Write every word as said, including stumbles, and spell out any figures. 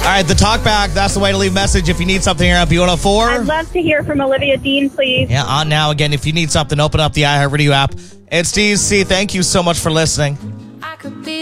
right, the talk back. That's the way to leave a message if you need something here on B one oh four. I'd love to hear from Olivia Dean, please. Yeah, on now. Again, if you need something, open up the iHeartRadio app. It's D C. Thank you so much for listening.